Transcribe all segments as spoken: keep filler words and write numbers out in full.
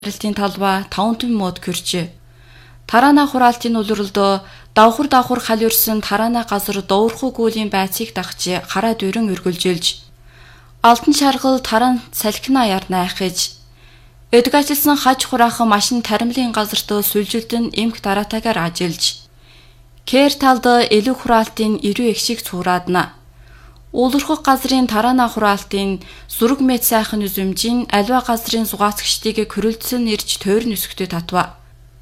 Рэлтийн талбай таван түн мод көрчээ. Тараана хураалтын улирлдөө давхар давхар хал өрсөн тараана газар доорхуу гүүлийн байцыг дагчээ хараа дөрөн өргөлжүүлж. Алтан шаргал таран салхина ярна ахиж. Өдөг ажилласан хаж хураахан машин таримлын газартөө сүлжилтэн эмх дараатаагаар ажиллаж. Кэр талд элэг хураалтын ирүү экшиг цуураадна. Уулурхах газрын тараана хураалтын зүрэг мэд сайхан үзүмжийн альва газрын зугаацгчдыг хөрөлдсөн ирж тойрон өсгөтөд татва.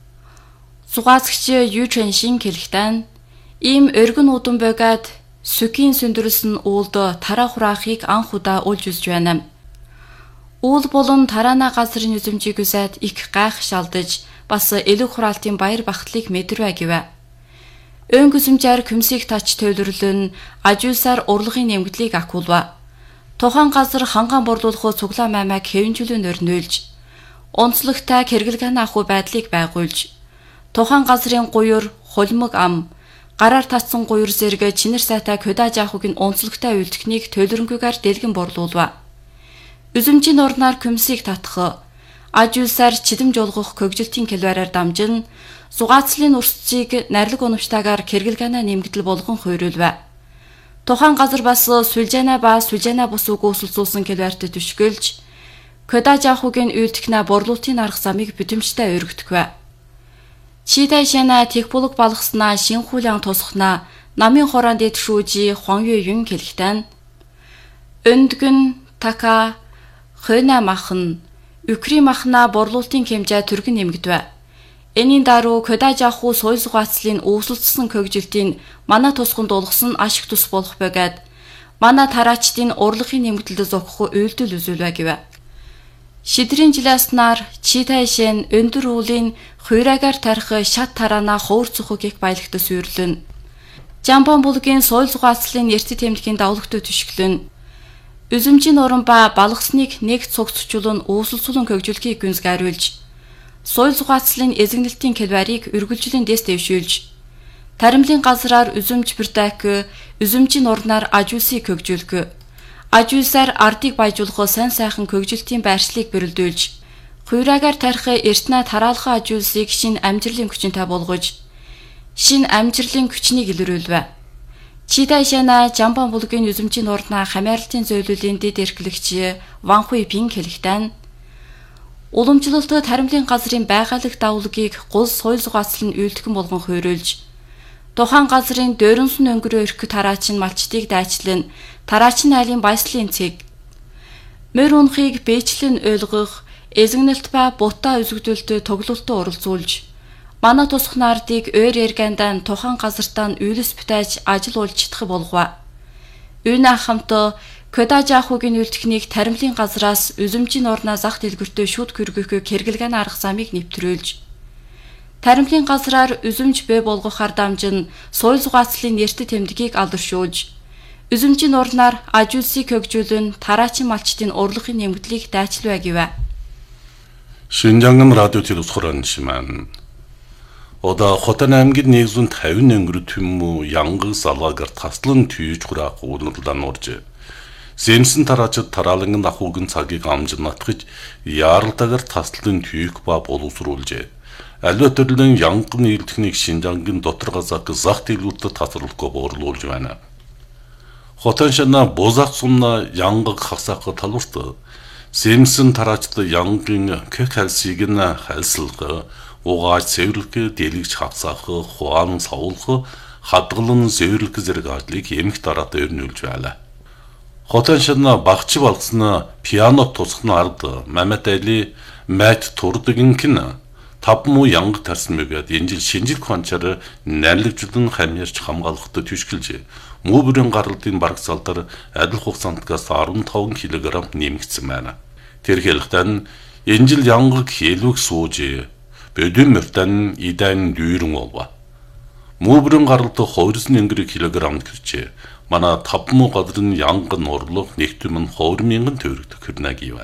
Зугаацгч юу чэншин хэлхтэн ийм өргөн удам бөгөөд сүкийн сүндрэлсэн уулд тараа хураахыг анх удаа улж үзж байна. Уул болон тараана газрын үзүмжийг үзээд их гайх шалдаж бас элэг хураалтын баяр бахтлыг мэдрвэ гэвэ. Ön güzümcer küмсийг тач төвлөрлөн ажуулсаар урлагийн нэмэгдлийг акуулва. Тухайн газар ханган борлуулах цуглаа маймаг хэвэнжүүлэн өрнөөлж, онцлогтой хэрэглэгэн ахуй байдлыг байгуулж, тухайн газрын гуйр, хулмиг ам, гараар татсан гуйр зэрэг чинэр сайтай кодаж ахуйг нь онцлогтой үйлдэхнийг төлөрөнгөөр дэлгэн борлуулва. Үзүмжийн орноор küмсийг татах, ажуулсаар чидэмж олгох көгжилтийн килвараар дамжин Зугаацлын урсцыг нарилэг унамштайгаар кэргэлгэнэ нэмэгдэл болгон хойруулва. Тухайн газар бас сүлжэна ба сүлжэна бус үгүйсэлцүүлсэн килварт түшгэлж, кодаж ахуйгийн үйлдэхнэ борлуулалтын арга замыг бүтэмжтэй өргөдөхвэ. Чидай шана техбулог балгаснаа шин хулиан тусахна намын хоронд дэд шүүжи хуанюе юн хэлхтэн. Өндгөн така хойна махан Украин махна борлуулалтын хэмжээ түргэн нэмэгдвэ. Энийн даруй кодаж ахуй соёл зугаацлын үүсэлцсэн көгжилтийн манай тусганд дуулгасан ашиг тус болох бөгөөд манай тараачдын урлагийн нэмэгдэлд зогхох үйлдэл үзүүлвэ гэвэ. Шидрийн жиласнаар читайшэн өндөр уулын хуйраагаар тарих шат тараана хуур цохог их баялагт сүйрлэн. Жамбан булгийн соёл зугаацлын эрт тэмдгийн давлагт түшгэлэн. Үзүмжийн уран ба балгасныг нэг цугцчлун үүсэлцүүлэн көгжилгийг гүнзгийруулж соёл зугаацлын эзэгнэлтийн килварыг өргөлжлөн дэс дэвшүүлж, таримлын газраар үзүмж бирдак, үзүмжийн урнаар ажуулсыг көгжүүлг, ажуулсаар ардыг баяжуулах сайн сайхан көгжилтийн байршлыг бэрэлдүүлж, хуйраагаар тарих эртнэ тараалхан ажуулсыг шин амжилтын хүчинтэй болгож, шин амжилтын хүчнийг илрүүлвэ. Чидай шана жамбан булгийн үзүмжийн урнаа хамаарлтын зөвлөлийн дэд эрхлэгч Ванхуй Пин хэлхтэн уламжлалт таримлын газрын байгалах давлагыг гол соёл зугаацлын үйлдэхэн болгон хойруулж, тухайн газрын дөөрөнсөн өнгөрөө өрх тараачин малчдыг дайчлан тараачны айлын баяслын цэг, мөр унахыг бээчлэн ойлгох, эзэгнэлт ба бутаа үзэгдүүлэлт тоглолтод оролцуулж, манай тусах наардыг өөр эргэндан тухайн газартаа үйлс бүтээж ажил болж чадах болгова. Үүнэ хамт кодаж ахуйгийн үйлдэхнийг таримлын газраас үзүмжийн орноо зах дэлгүүртээ шууд хөргөх кэргэлгэн арга замыг нэвтрүүлж, таримлын газраар үзүмж бэ болгохоор дамжин соёл зугаацлын эрт тэмдгийг алдаршуулж, үзүмжийн орноор ажуулсыг хөгжүүлэн тараачин малчдын урлагийн нэмэгдлийг дайчлвэ гэвэ. Шинжанган радио телевизорын шимэн Ода Хотан аймгийн нэгэн тавин өнгөрө түмүү янгыг салгаагаар таслан түйж хураах уулналдан орж Сэмсэн тараачид тарааланган ахуйгын цагийг амжин натгаж яаралтайгаар таслан түйх ба боловсруулжээ. Аливаа төрлийн янгын үйлдэхнийг Шинжангийн дотор газак зах дэлгүүртэ тасралтгүй буурлуулж байна. Хотан шана бузақ сумна янгыг хасах талбарт Сэмсэн тараачид янгын кэх халсыг нь хальсалга угааж цэвэрлэх дэлгэж хавсах хуан савуулах хадгалан зөөрөх зэрэг ажлыг эмх дараад өрнүүлж байлаа. Хотан шана багч болгосна пиано тусахны ард Мамат Али мэт турдгинкэн тавмуу янг тарсан мөгөөд энэ жил шинжил хончоор найрлагжлан хамьяарч хамгаалахад түшгэлж муу бүрийн гаралдын барагцаалдар адил хугацаантгаас арван таван килограмм нэмэгдсэн байна. Тэр хэлэхдээ энэ жил янгыг хэлвэг сууж бөдөн мөртөн идан дүүрэн болва. Муу бүрийн гаралд хувирсан өнгөрө килограмм гэрчээ. Манай тавмуу гадрын янгын урлах нэгтүмэн хоёр мянган төгрөг төгрнэ гэв.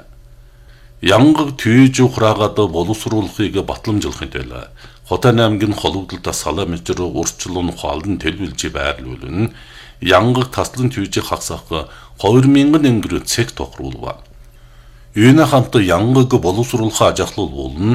Янгыг түйж ухраагаад боловсруулахыг батламжуулахын тулд Хотан аймгийн холбогдлолтой салаа мэжэр урчлуун хоолн төлөвлөж байрлуулна. Янгыг таслан түйж хасах хоёр мянган өнгөрө цэг тохируулва. Үйнэ хамтда янгыг боловсруулах ажиглал болон